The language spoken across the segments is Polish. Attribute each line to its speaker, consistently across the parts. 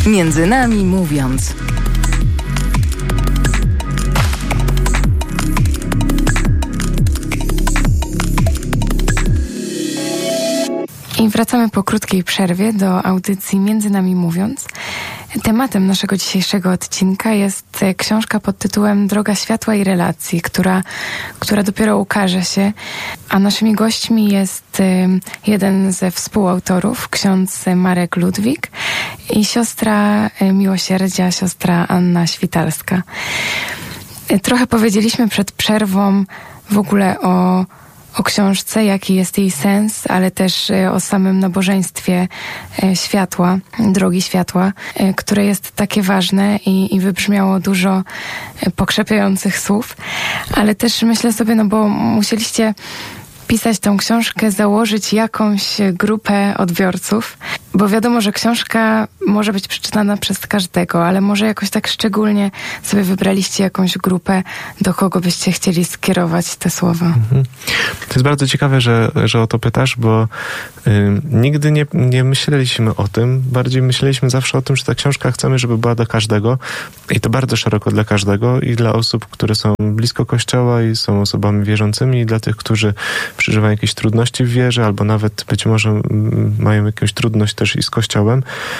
Speaker 1: Między nami mówiąc.
Speaker 2: I wracamy po krótkiej przerwie do audycji Między nami mówiąc. Tematem naszego dzisiejszego odcinka jest książka pod tytułem Droga światła i relacji, która dopiero ukaże się, a naszymi gośćmi jest jeden ze współautorów, ksiądz Marek Ludwik i siostra miłosierdzia, siostra Anna Świtalska. Trochę powiedzieliśmy przed przerwą w ogóle o książce, jaki jest jej sens, ale też o samym nabożeństwie światła, drogi światła, które jest takie ważne i wybrzmiało dużo pokrzepiających słów, ale też myślę sobie, bo musieliście pisać tą książkę, założyć jakąś grupę odbiorców, bo wiadomo, że książka może być przeczytana przez każdego, ale może jakoś tak szczególnie sobie wybraliście jakąś grupę, do kogo byście chcieli skierować te słowa.
Speaker 3: To jest bardzo ciekawe, że o to pytasz, bo nigdy nie myśleliśmy o tym. Bardziej myśleliśmy zawsze o tym, że ta książka chcemy, żeby była dla każdego i to bardzo szeroko dla każdego i dla osób, które są blisko Kościoła i są osobami wierzącymi i dla tych, którzy przeżywają jakieś trudności w wierze albo nawet być może mają jakąś trudność też i z Kościołem.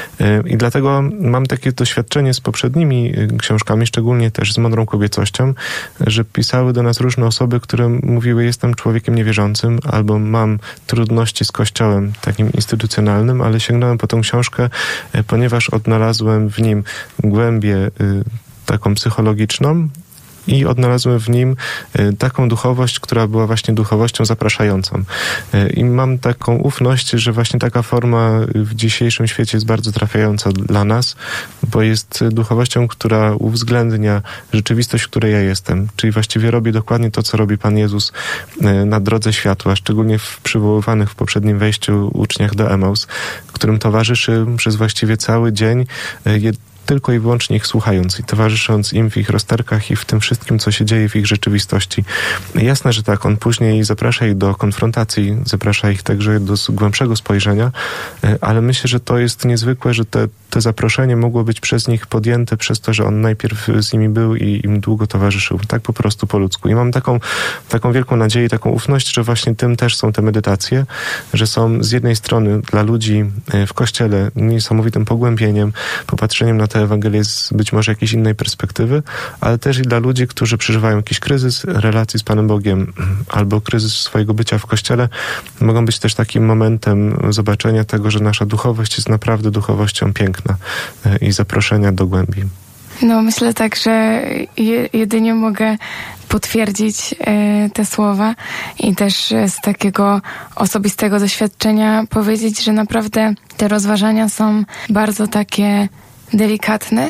Speaker 3: I dlatego mam takie doświadczenie z poprzednimi książkami, szczególnie też z Mądrą kobiecością, że pisały do nas różne osoby, które mówiły: jestem człowiekiem niewierzącym albo mam trudności z Kościołem takim instytucjonalnym, ale sięgnąłem po tę książkę, ponieważ odnalazłem w nim głębię taką psychologiczną i odnalazłem w nim taką duchowość, która była właśnie duchowością zapraszającą. I mam taką ufność, że właśnie taka forma w dzisiejszym świecie jest bardzo trafiająca dla nas, bo jest duchowością, która uwzględnia rzeczywistość, w której ja jestem. Czyli właściwie robi dokładnie to, co robi Pan Jezus na drodze światła, szczególnie w przywoływanych w poprzednim wejściu uczniach do Emaus, którym towarzyszy przez właściwie cały dzień, tylko i wyłącznie ich słuchając i towarzysząc im w ich rozterkach i w tym wszystkim, co się dzieje w ich rzeczywistości. Jasne, że tak, on później zaprasza ich do konfrontacji, zaprasza ich także do głębszego spojrzenia, ale myślę, że to jest niezwykłe, że te zaproszenie mogło być przez nich podjęte przez to, że on najpierw z nimi był i im długo towarzyszył. Tak po prostu po ludzku. I mam taką wielką nadzieję, taką ufność, że właśnie tym też są te medytacje, że są z jednej strony dla ludzi w Kościele niesamowitym pogłębieniem, popatrzeniem na tę Ewangelię z być może jakiejś innej perspektywy, ale też i dla ludzi, którzy przeżywają jakiś kryzys relacji z Panem Bogiem albo kryzys swojego bycia w Kościele, mogą być też takim momentem zobaczenia tego, że nasza duchowość jest naprawdę duchowością piękna i zaproszenia do głębi.
Speaker 2: Myślę tak, że jedynie mogę potwierdzić te słowa i też z takiego osobistego doświadczenia powiedzieć, że naprawdę te rozważania są bardzo takie delikatne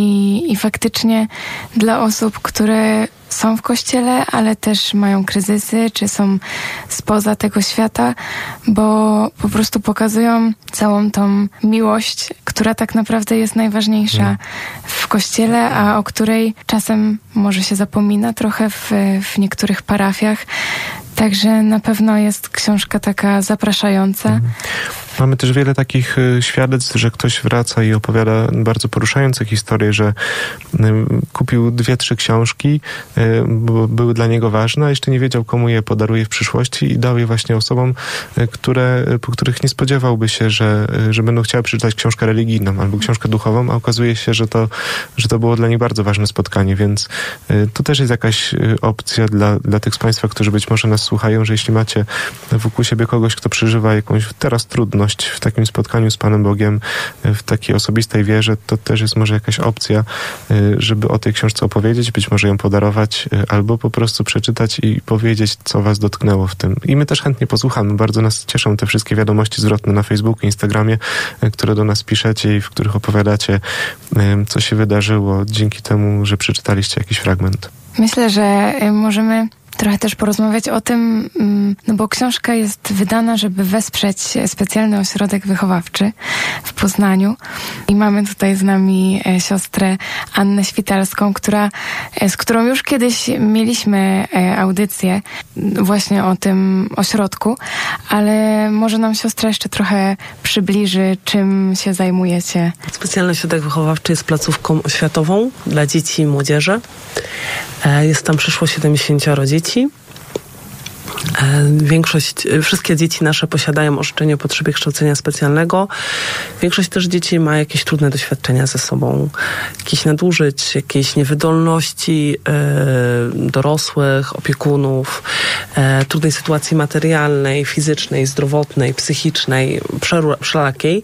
Speaker 2: i faktycznie dla osób, które są w Kościele, ale też mają kryzysy, czy są spoza tego świata, bo po prostu pokazują całą tą miłość, która tak naprawdę jest najważniejsza w Kościele, a o której czasem może się zapomina trochę w niektórych parafiach. Także na pewno jest książka taka zapraszająca.
Speaker 3: Mamy też wiele takich świadectw, że ktoś wraca i opowiada bardzo poruszające historie, że kupił 2-3 książki, bo były dla niego ważne, a jeszcze nie wiedział, komu je podaruje w przyszłości i dał je właśnie osobom, po których nie spodziewałby się, że będą chciały przeczytać książkę religijną albo książkę duchową, a okazuje się, że to było dla nich bardzo ważne spotkanie, więc to też jest jakaś opcja dla tych z Państwa, którzy być może nas słuchają, że jeśli macie wokół siebie kogoś, kto przeżywa jakąś teraz trudność w takim spotkaniu z Panem Bogiem, w takiej osobistej wierze, to też jest może jakaś opcja, żeby o tej książce opowiedzieć, być może ją podarować, albo po prostu przeczytać i powiedzieć, co was dotknęło w tym. I my też chętnie posłuchamy. Bardzo nas cieszą te wszystkie wiadomości zwrotne na Facebooku, Instagramie, które do nas piszecie i w których opowiadacie, co się wydarzyło dzięki temu, że przeczytaliście jakiś fragment.
Speaker 2: Myślę, że możemy trochę też porozmawiać o tym, bo książka jest wydana, żeby wesprzeć specjalny ośrodek wychowawczy w Poznaniu. I mamy tutaj z nami siostrę Annę Świtalską, z którą już kiedyś mieliśmy audycję właśnie o tym ośrodku, ale może nam siostra jeszcze trochę przybliży, czym się zajmujecie.
Speaker 4: Specjalny Ośrodek Wychowawczy jest placówką oświatową dla dzieci i młodzieży. Jest tam przyszło 70 dzieci. Wszystkie dzieci nasze posiadają orzeczenie o potrzebie kształcenia specjalnego. Większość też dzieci ma jakieś trudne doświadczenia ze sobą. Jakieś nadużyć, jakieś niewydolności dorosłych, opiekunów, trudnej sytuacji materialnej, fizycznej, zdrowotnej, psychicznej, wszelakiej.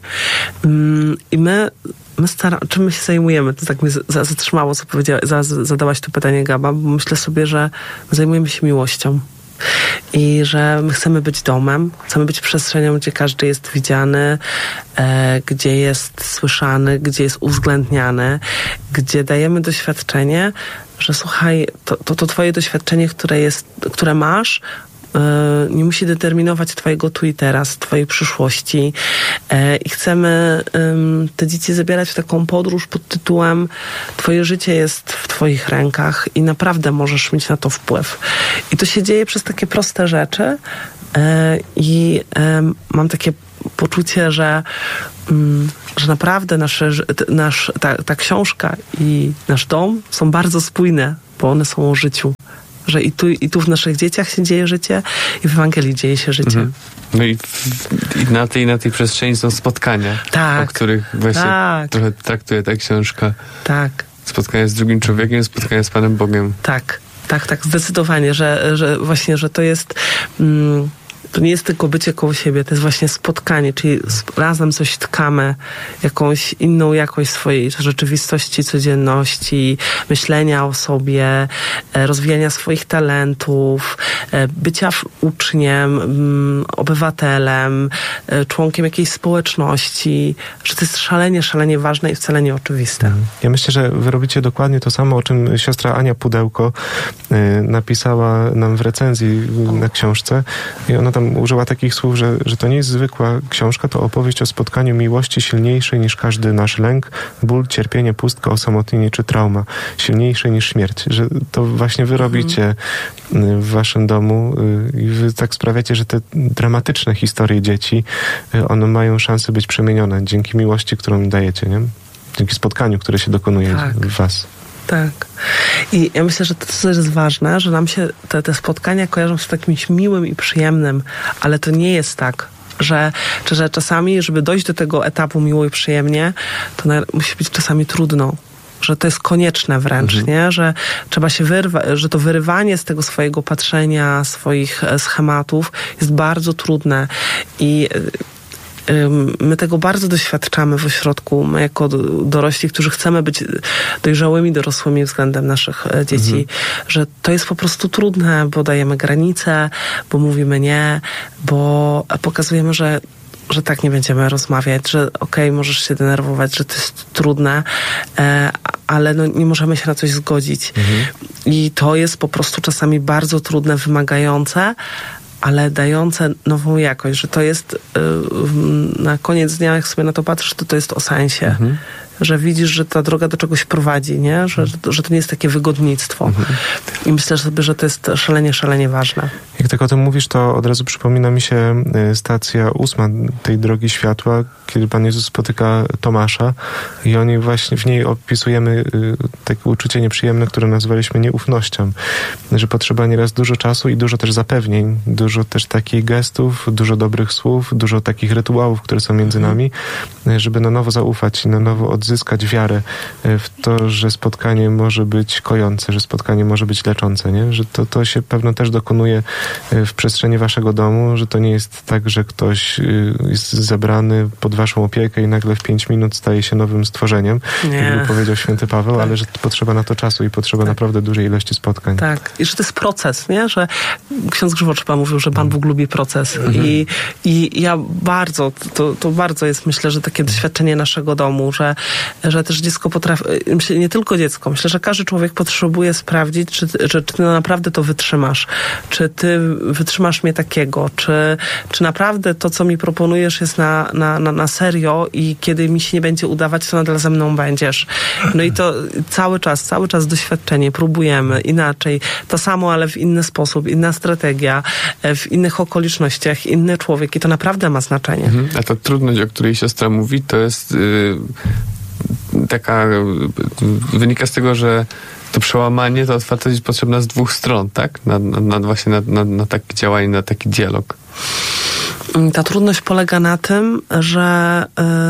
Speaker 4: I czym my się zajmujemy? To tak mnie zatrzymało, co zadałaś to pytanie, Gaba, bo myślę sobie, że my zajmujemy się miłością. I że my chcemy być domem, chcemy być przestrzenią, gdzie każdy jest widziany, gdzie jest słyszany, gdzie jest uwzględniany, gdzie dajemy doświadczenie, że słuchaj, to twoje doświadczenie, które masz, nie musi determinować twojego tu i teraz, twojej przyszłości. I chcemy te dzieci zabierać w taką podróż pod tytułem twoje życie jest w twoich rękach i naprawdę możesz mieć na to wpływ. I to się dzieje przez takie proste rzeczy i mam takie poczucie, że naprawdę ta książka i nasz dom są bardzo spójne, bo one są o życiu. Że i tu w naszych dzieciach się dzieje życie i w Ewangelii dzieje się życie.
Speaker 5: No i na tej przestrzeni są spotkania, o których właśnie trochę traktuje ta książka.
Speaker 4: Tak.
Speaker 5: Spotkanie z drugim człowiekiem, spotkanie z Panem Bogiem.
Speaker 4: Tak, zdecydowanie, że właśnie, że to jest... To nie jest tylko bycie koło siebie, to jest właśnie spotkanie, czyli razem coś tkamy, jakąś inną jakość swojej rzeczywistości, codzienności, myślenia o sobie, rozwijania swoich talentów, bycia uczniem, obywatelem, członkiem jakiejś społeczności, że to jest szalenie ważne i wcale nie oczywiste.
Speaker 3: Ja myślę, że wy robicie dokładnie to samo, o czym siostra Ania Pudełko napisała nam w recenzji na książce i ona tam użyła takich słów, że to nie jest zwykła książka, to opowieść o spotkaniu miłości silniejszej niż każdy nasz lęk, ból, cierpienie, pustka, osamotnienie czy trauma. Silniejszej niż śmierć. Że to właśnie wy robicie w waszym domu i wy tak sprawiacie, że te dramatyczne historie dzieci, one mają szansę być przemienione dzięki miłości, którą im dajecie, nie? Dzięki spotkaniu, które się dokonuje w was.
Speaker 4: Tak. I ja myślę, że to też jest ważne, że nam się te spotkania kojarzą z takimś miłym i przyjemnym, ale to nie jest tak, że czasami, żeby dojść do tego etapu miło i przyjemnie, to musi być czasami trudno. Że to jest konieczne wręcz, nie? Że trzeba się że to wyrywanie z tego swojego patrzenia, swoich schematów jest bardzo trudne i my tego bardzo doświadczamy w ośrodku, my jako dorośli, którzy chcemy być dojrzałymi dorosłymi względem naszych dzieci, że to jest po prostu trudne, bo dajemy granice, bo mówimy nie, bo pokazujemy, że tak nie będziemy rozmawiać, że okej, możesz się denerwować, że to jest trudne, ale nie możemy się na coś zgodzić. I to jest po prostu czasami bardzo trudne, wymagające, ale dające nową jakość, że to jest na koniec dnia, jak sobie na to patrzysz, to jest o sensie. Że widzisz, że ta droga do czegoś prowadzi, nie? Że to nie jest takie wygodnictwo. I myślę sobie, że to jest szalenie ważne.
Speaker 3: Jak tak o tym mówisz, to od razu przypomina mi się stacja 8 tej Drogi Światła, kiedy Pan Jezus spotyka Tomasza i oni właśnie w niej opisujemy takie uczucie nieprzyjemne, które nazwaliśmy nieufnością. Że potrzeba nieraz dużo czasu i dużo też zapewnień, dużo też takich gestów, dużo dobrych słów, dużo takich rytuałów, które są między nami, żeby na nowo zaufać i na nowo odzyskać wiarę w to, że spotkanie może być kojące, że spotkanie może być leczące, nie? Że to się pewno też dokonuje w przestrzeni waszego domu, że to nie jest tak, że ktoś jest zabrany pod waszą opiekę i nagle w 5 minut staje się nowym stworzeniem, jakby powiedział święty Paweł, ale że potrzeba na to czasu i potrzeba naprawdę dużej ilości spotkań.
Speaker 4: Tak. I że to jest proces, nie? Że ksiądz Grzegorz chyba mówił, że Pan Bóg lubi proces. I ja bardzo, to bardzo jest, myślę, że takie doświadczenie naszego domu, że że też dziecko potrafi, nie tylko dziecko, myślę, że każdy człowiek potrzebuje sprawdzić, czy ty naprawdę to wytrzymasz, czy ty wytrzymasz mnie takiego, czy naprawdę to, co mi proponujesz, jest na serio i kiedy mi się nie będzie udawać, to nadal ze mną będziesz. No i to cały czas doświadczenie, próbujemy inaczej, to samo, ale w inny sposób, inna strategia, w innych okolicznościach, inny człowiek i to naprawdę ma znaczenie.
Speaker 5: A ta trudność, o której siostra mówi, to jest taka, wynika z tego, że to przełamanie, to otwartość jest potrzebna z dwóch stron, tak? Właśnie na takie działanie, na taki dialog.
Speaker 4: Ta trudność polega na tym, że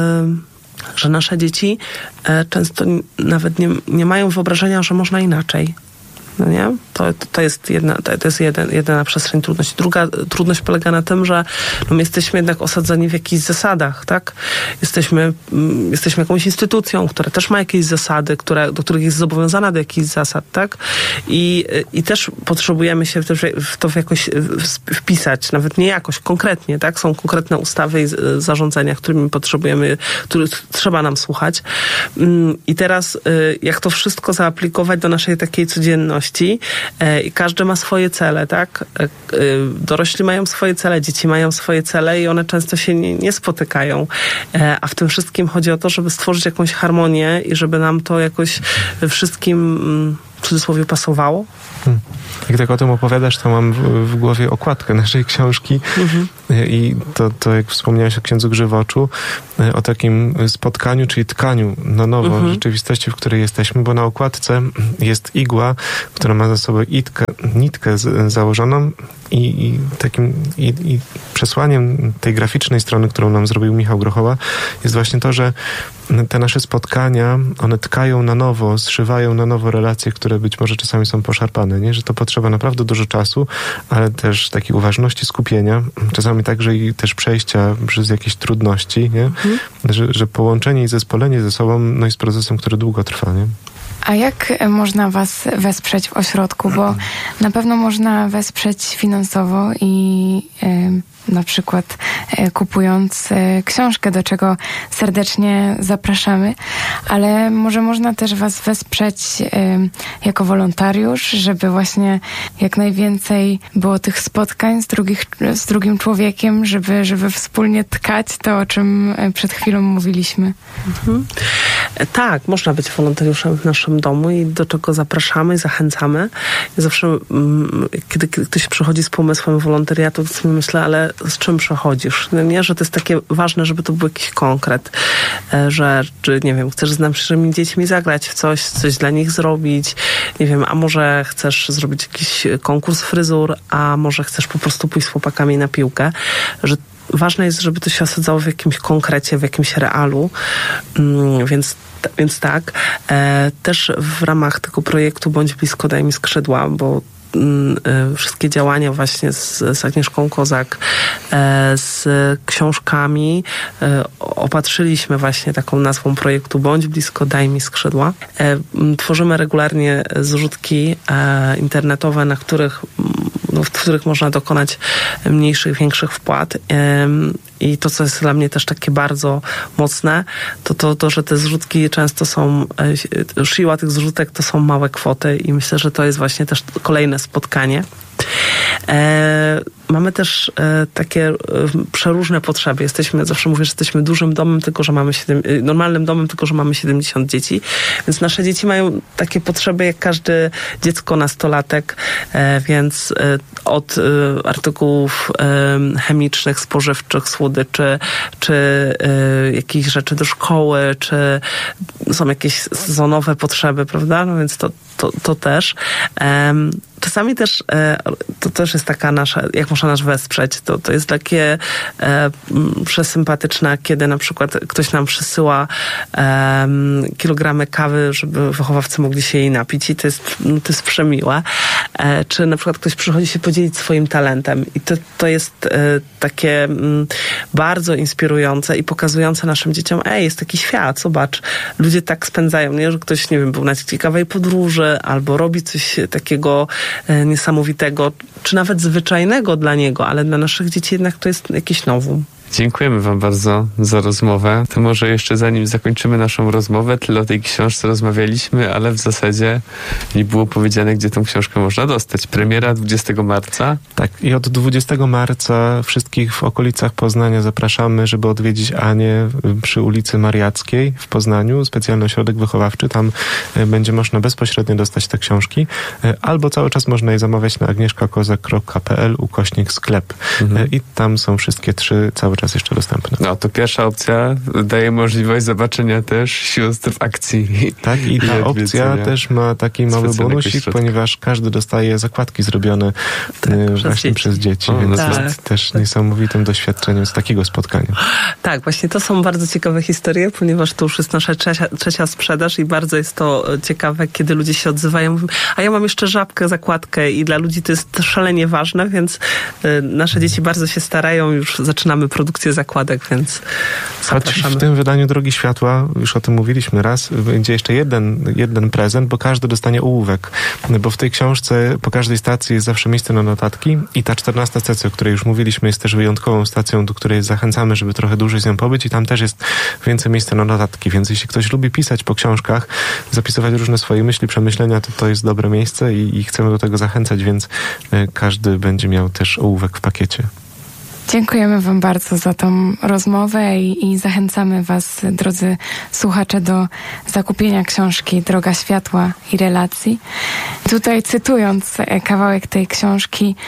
Speaker 4: nasze dzieci często nawet nie mają wyobrażenia, że można inaczej. No nie? To jest jedna przestrzeń trudności. Druga trudność polega na tym, że my jesteśmy jednak osadzeni w jakichś zasadach, tak? Jesteśmy jakąś instytucją, która też ma jakieś zasady, do których jest zobowiązana do jakichś zasad, tak? I też potrzebujemy się w to jakoś wpisać, nawet nie jakoś, konkretnie, tak? Są konkretne ustawy i zarządzenia, którymi potrzebujemy, których trzeba nam słuchać. I teraz jak to wszystko zaaplikować do naszej takiej codzienności, i każdy ma swoje cele, tak? Dorośli mają swoje cele, dzieci mają swoje cele i one często się nie spotykają. A w tym wszystkim chodzi o to, żeby stworzyć jakąś harmonię i żeby nam to jakoś wszystkim w cudzysłowie pasowało.
Speaker 3: Jak tak o tym opowiadasz, to mam w głowie okładkę naszej książki i to jak wspomniałeś o księdzu Grzywoczu, o takim spotkaniu, czyli tkaniu na nowo rzeczywistości, w której jesteśmy, bo na okładce jest igła, która ma za sobą nitkę założoną i przesłaniem tej graficznej strony, którą nam zrobił Michał Grochoła, jest właśnie to, że te nasze spotkania, one tkają na nowo, zszywają na nowo relacje, które być może czasami są poszarpane, nie? Że to potrzeba naprawdę dużo czasu, ale też takiej uważności, skupienia, czasami także i też przejścia przez jakieś trudności, nie? Że połączenie i zespolenie ze sobą, no jest procesem, który długo trwa, nie?
Speaker 2: A jak można was wesprzeć w ośrodku? Bo na pewno można wesprzeć finansowo i na przykład kupując książkę, do czego serdecznie zapraszamy, ale może można też was wesprzeć jako wolontariusz, żeby właśnie jak najwięcej było tych spotkań z drugim człowiekiem, żeby wspólnie tkać to, o czym przed chwilą mówiliśmy.
Speaker 4: Tak, można być wolontariuszem w naszym domu i do czego zapraszamy i zachęcamy. I zawsze, kiedy ktoś przychodzi z pomysłem wolontariatu, to sobie myślę, ale z czym przychodzisz? No nie, że to jest takie ważne, żeby to był jakiś konkret, że, czy nie wiem, chcesz z naszymi dziećmi zagrać w coś dla nich zrobić, nie wiem, a może chcesz zrobić jakiś konkurs fryzur, a może chcesz po prostu pójść z chłopakami na piłkę, że ważne jest, żeby to się osadzało w jakimś konkrecie, w jakimś realu, więc tak. Też w ramach tego projektu Bądź blisko, daj mi skrzydła, bo wszystkie działania właśnie z Agnieszką Kozak, z książkami opatrzyliśmy właśnie taką nazwą projektu Bądź blisko, daj mi skrzydła. Tworzymy regularnie zrzutki internetowe, w których można dokonać mniejszych, większych wpłat. I to, co jest dla mnie też takie bardzo mocne, to że te zrzutki często są, siła tych zrzutek to są małe kwoty i myślę, że to jest właśnie też kolejne spotkanie. Mamy też takie przeróżne potrzeby. Zawsze mówię, że jesteśmy dużym domem, normalnym domem, tylko że mamy 70 dzieci, więc nasze dzieci mają takie potrzeby jak każde dziecko, nastolatek, więc od artykułów chemicznych, spożywczych, słodyczy, czy jakichś rzeczy do szkoły, czy są jakieś sezonowe potrzeby, prawda? No więc to też. Czasami też, to też jest taka nasza, jak można nas wesprzeć, to jest takie przesympatyczne, kiedy na przykład ktoś nam przysyła kilogramy kawy, żeby wychowawcy mogli się jej napić i to jest przemiłe. Czy na przykład ktoś przychodzi się podzielić swoim talentem i to jest takie bardzo inspirujące i pokazujące naszym dzieciom, jest taki świat, zobacz, ludzie tak spędzają, nie? Że ktoś, nie wiem, był na ciekawej podróży albo robi coś takiego niesamowitego, czy nawet zwyczajnego dla niego, ale dla naszych dzieci jednak to jest jakieś novum.
Speaker 5: Dziękujemy wam bardzo za rozmowę. To może jeszcze zanim zakończymy naszą rozmowę, tyle o tej książce rozmawialiśmy, ale w zasadzie nie było powiedziane, gdzie tą książkę można dostać. Premiera 20 marca.
Speaker 3: Tak, i od 20 marca wszystkich w okolicach Poznania zapraszamy, żeby odwiedzić Anię przy ulicy Mariackiej w Poznaniu, specjalny ośrodek wychowawczy. Tam będzie można bezpośrednio dostać te książki, albo cały czas można je zamawiać na agnieszkakozak.pl/sklep. I tam są wszystkie 3 cały czas jeszcze dostępne.
Speaker 5: No, to pierwsza opcja daje możliwość zobaczenia też sióstr w akcji.
Speaker 3: Tak, i ta opcja też ma taki mały bonusik, ponieważ każdy dostaje zakładki zrobione właśnie przez dzieci, więc jest też niesamowitym doświadczeniem z takiego spotkania.
Speaker 4: Tak, właśnie to są bardzo ciekawe historie, ponieważ to już jest nasza trzecia sprzedaż i bardzo jest to ciekawe, kiedy ludzie się odzywają. Mówią, a ja mam jeszcze żabkę, zakładkę i dla ludzi to jest szalenie ważne, więc nasze dzieci bardzo się starają, już zaczynamy produkcję zakładek, więc zapraszamy.
Speaker 3: Choć w tym wydaniu Drogi Światła, już o tym mówiliśmy raz, będzie jeszcze jeden prezent, bo każdy dostanie ołówek, bo w tej książce po każdej stacji jest zawsze miejsce na notatki i ta 14 stacja, o której już mówiliśmy, jest też wyjątkową stacją, do której zachęcamy, żeby trochę dłużej z nią pobyć i tam też jest więcej miejsca na notatki, więc jeśli ktoś lubi pisać po książkach, zapisywać różne swoje myśli, przemyślenia, to jest dobre miejsce i chcemy do tego zachęcać, więc każdy będzie miał też ołówek w pakiecie.
Speaker 2: Dziękujemy wam bardzo za tą rozmowę i zachęcamy was, drodzy słuchacze, do zakupienia książki Droga Światła i Relacji. Tutaj cytując kawałek tej książki,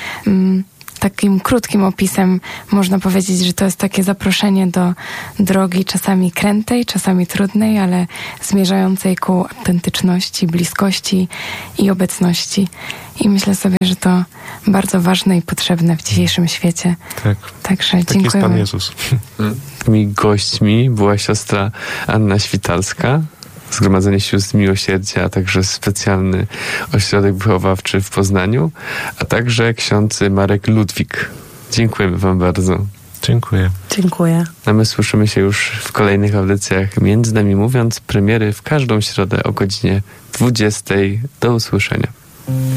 Speaker 2: takim krótkim opisem można powiedzieć, że to jest takie zaproszenie do drogi czasami krętej, czasami trudnej, ale zmierzającej ku autentyczności, bliskości i obecności. I myślę sobie, że to bardzo ważne i potrzebne w dzisiejszym świecie.
Speaker 3: Tak.
Speaker 2: Także
Speaker 3: taki
Speaker 2: dziękujemy.
Speaker 3: jest Pan Jezus.
Speaker 5: Tymi gośćmi była siostra Anna Świtalska, Zgromadzenie Sióstr Miłosierdzia, a także specjalny ośrodek wychowawczy w Poznaniu, a także ksiądz Marek Ludwik. Dziękujemy wam bardzo.
Speaker 3: Dziękuję.
Speaker 4: Dziękuję.
Speaker 5: A my słyszymy się już w kolejnych audycjach Między Nami Mówiąc, premiery w każdą środę o godzinie 20. Do usłyszenia.